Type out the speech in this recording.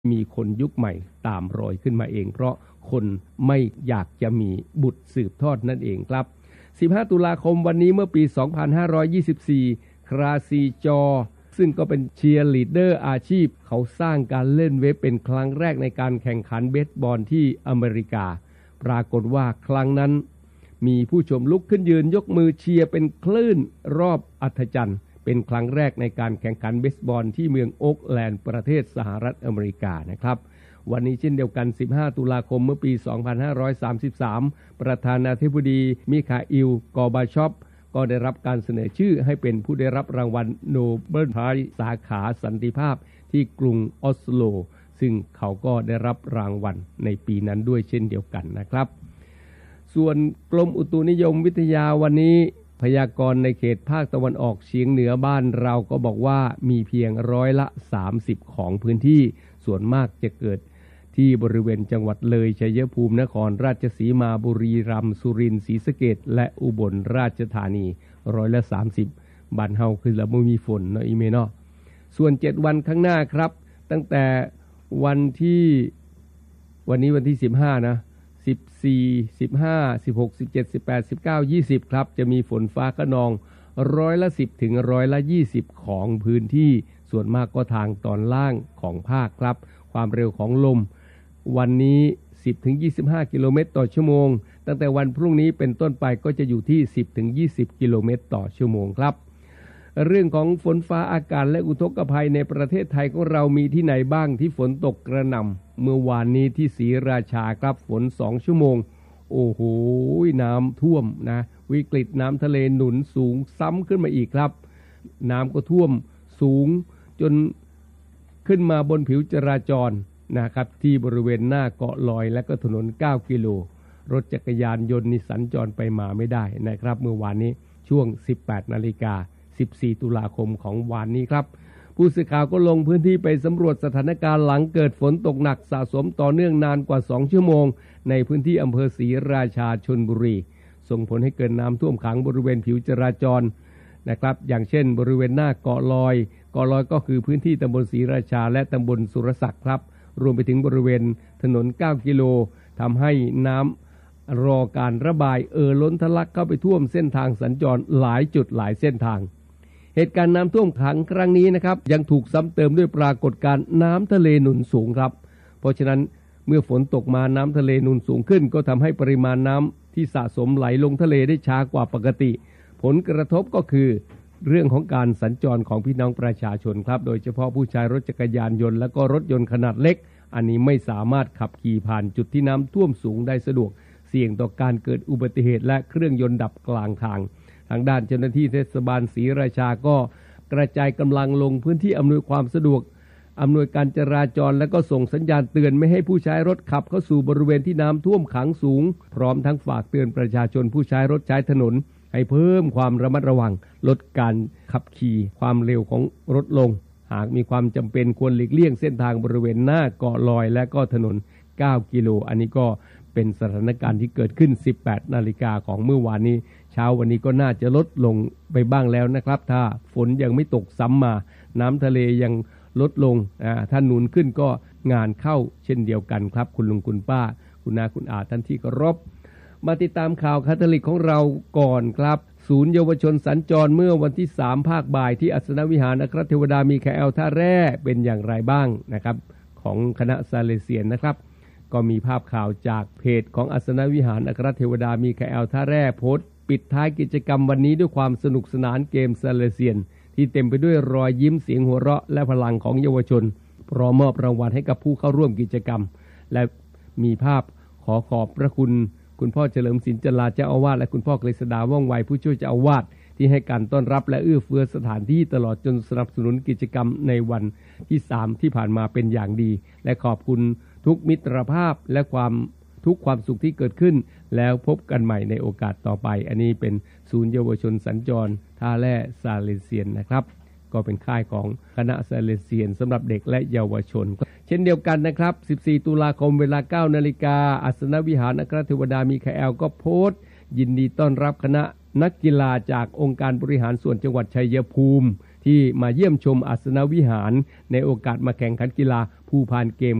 มีคนยุคใหม่ตามรอยขึ้นมาเองเพราะคนไม่อยากจะมีบุตรสืบทอดนั่นเองครับ15ตุลาคมวันนี้เมื่อปี2524คราซีจอซึ่งก็เป็นเชียร์ลีดเดอร์อาชีพเขาสร้างการเล่นเวฟเป็นครั้งแรกในการแข่งขันเบสบอลที่อเมริกาปรากฏว่าครั้งนั้นมีผู้ชมลุกขึ้นยืนยกมือเชียร์เป็นคลื่นรอบอัศจรรย์เป็นครั้งแรกในการแข่งขันเบสบอลที่เมืองโอ๊กแลนด์ประเทศสหรัฐอเมริกานะครับวันนี้เช่นเดียวกัน15ตุลาคมเมื่อปี2533ประธานาธิบดีมิคาอิล กอร์บาชอฟก็ได้รับการเสนอชื่อให้เป็นผู้ได้รับรางวัลโนเบิลไพรส์สาขาสันติภาพที่กรุงออสโลซึ่งเขาก็ได้รับรางวัลในปีนั้นด้วยเช่นเดียวกันนะครับส่วนกรมอุตุนิยมวิทยาวันนี้พยากรณ์ในเขตภาคตะวันออกเฉียงเหนือบ้านเราก็บอกว่ามีเพียง30%ของพื้นที่ส่วนมากจะเกิดที่บริเวณจังหวัดเลยชัยภูมินครราชสีมาบุรีรัมย์สุรินทร์ศรีสะเกษและอุบลราชธานี30%บ้านเฮาคือละบ่มีฝนเนาะอีเมเนาะส่วน7วันข้างหน้าครับตั้งแต่วันที่15นะ14 15 16 17 18 19 20ครับจะมีฝนฟ้าคะนอง10%ถึง20%ของพื้นที่ส่วนมากก็ทางตอนล่างของภาคครับความเร็วของลมวันนี้10 ถึง 25 กิโลเมตรต่อชั่วโมงตั้งแต่วันพรุ่งนี้เป็นต้นไปก็จะอยู่ที่10 ถึง 20 กิโลเมตรต่อชั่วโมงครับเรื่องของฝนฟ้าอากาศและอุทกภัยในประเทศไทยของเรามีที่ไหนบ้างที่ฝนตกกระหน่ำเมื่อวานนี้ที่ศรีราชาครับฝน2ชั่วโมงโอ้โหน้ำท่วมนะวิกฤตน้ำทะเลหนุนสูงซ้ำขึ้นมาอีกครับน้ำก็ท่วมสูงจนขึ้นมาบนผิวจราจรนะครับที่บริเวณหน้าเกาะลอยและก็ถนน9กิโลรถจักรยานยนต์นี่สัญจรไปมาไม่ได้นะครับเมื่อวานนี้ช่วง 18 นาฬิกา14 ตุลาคมของวันนี้ครับผู้สื่อข่าวก็ลงพื้นที่ไปสำรวจสถานการณ์หลังเกิดฝนตกหนักสะสมต่อเนื่องนานกว่า2ชั่วโมงในพื้นที่อำเภอศรีราชาชลบุรีส่งผลให้เกิดน้ำท่วมขังบริเวณผิวจราจรนะครับอย่างเช่นบริเวณหน้าเกาะลอยก็คือพื้นที่ตำบลศรีราชาและตำบลสุรศักดิ์ครับรวมไปถึงบริเวณถนน9กิโลทำให้น้ำรอการระบายล้นทะลักเข้าไปท่วมเส้นทางสัญจรหลายจุดหลายเส้นทางเหตุการณ์น้ำท่วมขังครั้งนี้นะครับยังถูกซ้ำเติมด้วยปรากฏการณ์น้ำทะเลหนุนสูงครับเพราะฉะนั้นเมื่อฝนตกมาน้ำทะเลหนุนสูงขึ้นก็ทำให้ปริมาณน้ำที่สะสมไหลลงทะเลได้ช้ากว่าปกติผลกระทบก็คือเรื่องของการสัญจรของพี่น้องประชาชนครับโดยเฉพาะผู้ใช้รถจักรยานยนต์และก็รถยนต์ขนาดเล็กอันนี้ไม่สามารถขับขี่ผ่านจุดที่น้ำท่วมสูงได้สะดวกเสี่ยงต่อการเกิดอุบัติเหตุและเครื่องยนต์ดับกลางทางทางด้านเจ้าหน้าที่เทศบาลศรีราชาก็กระจายกำลังลงพื้นที่อำนวยความสะดวกอำนวยการจราจรและก็ส่งสัญญาณเตือนไม่ให้ผู้ใช้รถขับเข้าสู่บริเวณที่น้ำท่วมขังสูงพร้อมทั้งฝากเตือนประชาชนผู้ใช้รถใช้ถนนให้เพิ่มความระมัดระวังลดการขับขี่ความเร็วของรถลงหากมีความจำเป็นควรหลีกเลี่ยงเส้นทางบริเวณหน้าเกาะลอยและก็ถนน9กิโลอันนี้ก็เป็นสถานการณ์ที่เกิดขึ้น18นาฬิกาของเมื่อวานนี้เช้าวันนี้ก็น่าจะลดลงไปบ้างแล้วนะครับถ้าฝนยังไม่ตกซ้ำมาน้ำทะเลยังลดลงถ้าหนุนขึ้นก็งานเข้าเช่นเดียวกันครับคุณลุงคุณป้าคุณนาคุณอาท่านที่เคารพมาติดตามข่าวคาทอลิกของเราก่อนครับศูนย์เยาวชนสัญจรเมื่อวันที่3ภาคบ่ายที่อัสนวิหารอัครเทวดามีคาเอลท่าแร่เป็นอย่างไรบ้างนะครับของคณะซาเลเซียนนะครับก็มีภาพข่าวจากเพจของอัสนวิหารอัครเทวดามีคาเอลท่าแร่โพสต์ปิดท้ายกิจกรรมวันนี้ด้วยความสนุกสนานเกมซาเลเซียนที่เต็มไปด้วยรอยยิ้มเสียงหัวเราะและพลังของเยาวชนพร้อมมอบรางวัลให้กับผู้เข้าร่วมกิจกรรมและมีภาพขอบพระคุณพ่อเฉลิมศิลป์จลาเจ้าอาวาสและคุณพ่อเกษดาว่องไวผู้ช่วยเจ้าอาวาสที่ให้การต้อนรับและเอื้อเฟื้อสถานที่ตลอดจนสนับสนุนกิจกรรมในวันที่3ที่ผ่านมาเป็นอย่างดีและขอบคุณทุกมิตรภาพและความสุขที่เกิดขึ้นแล้วพบกันใหม่ในโอกาสต่อไปอันนี้เป็นศูนย์เยาวชนสัญจรท่าแร่ซาเลเซียนนะครับก็เป็นค่ายของคณะซาเลเซียนสำหรับเด็กและเยาวชนเช่นเดียวกันนะครับ14ตุลาคมเวลา 9 นาฬิกาอัสนวิหารอัครเทวดามีคาเอลก็โพสต์ยินดีต้อนรับคณะนักกีฬาจากองค์การบริหารส่วนจังหวัดชัยภูมิที่มาเยี่ยมชมอัสนวิหารในโอกาสมาแข่งขันกีฬาผู้ผ่านเกม